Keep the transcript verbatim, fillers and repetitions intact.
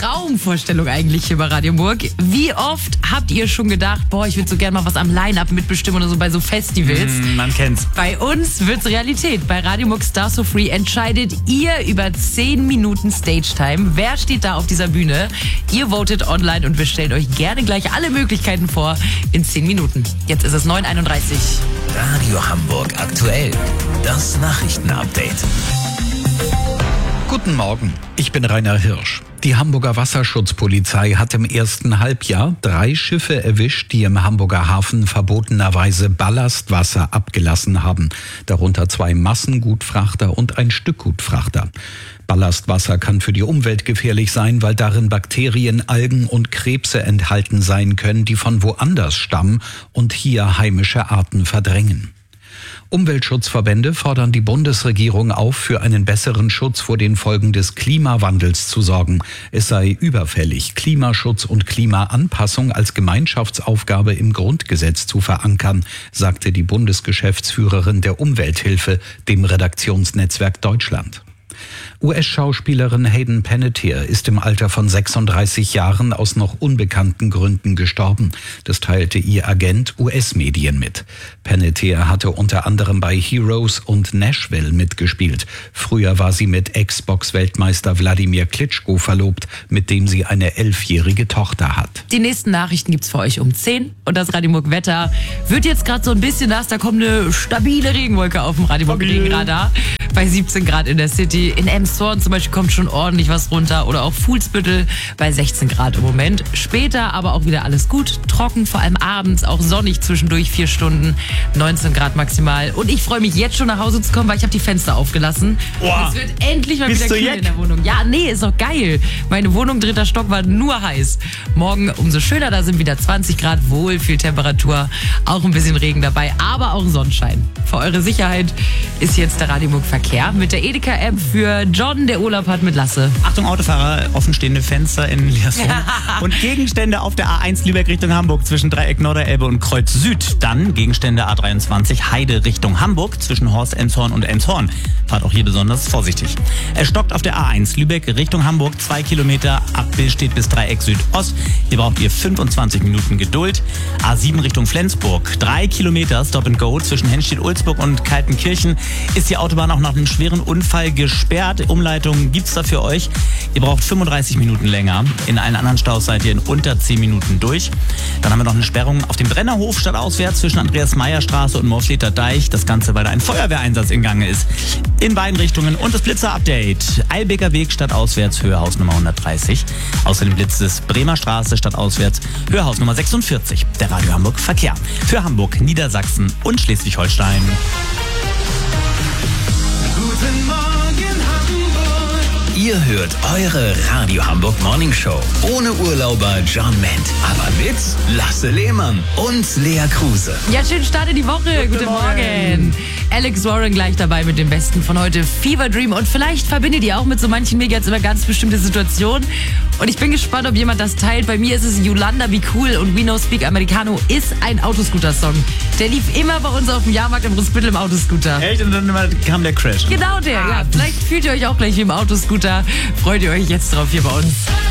Traumvorstellung eigentlich hier bei Radio Hamburg. Wie oft habt ihr schon gedacht, boah, ich würde so gerne mal was am Line-Up mitbestimmen oder so bei so Festivals? Mm, man kennt's. Bei uns wird's Realität. Bei Radio Hamburg Star So Free entscheidet ihr über zehn Minuten Stage-Time. Wer steht da auf dieser Bühne? Ihr votet online und wir stellen euch gerne gleich alle Möglichkeiten vor in zehn Minuten. Jetzt ist es neun Uhr einunddreißig. Radio Hamburg aktuell. Das Nachrichtenupdate. Guten Morgen, ich bin Rainer Hirsch. Die Hamburger Wasserschutzpolizei hat im ersten Halbjahr drei Schiffe erwischt, die im Hamburger Hafen verbotenerweise Ballastwasser abgelassen haben. Darunter zwei Massengutfrachter und ein Stückgutfrachter. Ballastwasser kann für die Umwelt gefährlich sein, weil darin Bakterien, Algen und Krebse enthalten sein können, die von woanders stammen und hier heimische Arten verdrängen. Umweltschutzverbände fordern die Bundesregierung auf, für einen besseren Schutz vor den Folgen des Klimawandels zu sorgen. Es sei überfällig, Klimaschutz und Klimaanpassung als Gemeinschaftsaufgabe im Grundgesetz zu verankern, sagte die Bundesgeschäftsführerin der Umwelthilfe dem Redaktionsnetzwerk Deutschland. U S-Schauspielerin Hayden Panettiere ist im Alter von sechsunddreißig Jahren aus noch unbekannten Gründen gestorben. Das teilte ihr Agent U S-Medien mit. Panettiere hatte unter anderem bei Heroes und Nashville mitgespielt. Früher war sie mit Ex-Box-Weltmeister Wladimir Klitschko verlobt, mit dem sie eine elfjährige Tochter hat. Die nächsten Nachrichten gibt's für euch um zehn und das Radio Hamburg Wetter wird jetzt gerade so ein bisschen nass. Da kommt eine stabile Regenwolke auf dem Radio Hamburg Regenradar. Bei siebzehn Grad in der City. In Elmshorn zum Beispiel kommt schon ordentlich was runter. Oder auch Fuhlsbüttel bei sechzehn Grad im Moment. Später aber auch wieder alles gut. Trocken, vor allem abends, auch sonnig zwischendurch, vier Stunden. neunzehn Grad maximal. Und ich freue mich jetzt schon nach Hause zu kommen, weil ich habe die Fenster aufgelassen. Boah. Es wird endlich mal Bist wieder du kühl Jack? in der Wohnung. Ja, nee, ist doch geil. Meine Wohnung, dritter Stock, war nur heiß. Morgen umso schöner, da sind wieder zwanzig Grad, wohl viel Temperatur. Auch ein bisschen Regen dabei, aber auch Sonnenschein. Für eure Sicherheit ist jetzt der Radio Hamburg Verkehr mit der Edeka-App für John, der Urlaub hat mit Lasse. Achtung Autofahrer, offenstehende Fenster in Liasson und Gegenstände auf der A eins Lübeck Richtung Hamburg zwischen Dreieck Norderelbe und Kreuz Süd. Dann Gegenstände A dreiundzwanzig Heide Richtung Hamburg zwischen Horst Elmshorn und Elmshorn. Fahrt auch hier besonders vorsichtig. Es stockt auf der A eins Lübeck Richtung Hamburg, zwei Kilometer, Abbild steht bis Dreieck Südost. Hier braucht ihr fünfundzwanzig Minuten Geduld. A sieben Richtung Flensburg, drei Kilometer Stop and Go zwischen Henstedt-Ulzburg und Kaltenkirchen. Ist die Autobahn auch nach einem schweren Unfall gesperrt. Umleitungen gibt's da für euch. Ihr braucht fünfunddreißig Minuten länger. In allen anderen Staus seid ihr in unter zehn Minuten durch. Dann haben wir noch eine Sperrung auf dem Brennerhof stadtauswärts zwischen Andreas-Meyer-Straße und Morfleter Deich. Das Ganze, weil da ein Feuerwehreinsatz in Gange ist. In beiden Richtungen. Und das Blitzer-Update. Eilbeker Weg stadtauswärts, Höhehaus Nummer hundertdreißig. Außerdem blitzt es Bremer Straße stadtauswärts, Höhehaus Nummer sechsundvierzig. Der Radio Hamburg Verkehr. Für Hamburg, Niedersachsen und Schleswig-Holstein. Guten Morgen Hamburg. Ihr hört eure Radio Hamburg Morning Show. Ohne Urlauber John Ment, aber mit Lasse Lehmann und Lea Kruse. Ja, schönen Start in die Woche. Guten, Guten Morgen. Morgen. Alex Warren gleich dabei mit dem Besten von heute, Fever Dream. Und vielleicht verbindet ihr auch mit so manchen mega jetzt immer ganz bestimmte Situationen. Und ich bin gespannt, ob jemand das teilt. Bei mir ist es Yolanda Be Cool und We No Speak Americano ist ein Autoscooter-Song. Der lief immer bei uns auf dem Jahrmarkt im Brunsbüttel im Autoscooter. Echt? Und dann kam der Crash. Genau der, ah. ja. Vielleicht fühlt ihr euch auch gleich wie im Autoscooter. Freut ihr euch jetzt drauf hier bei uns.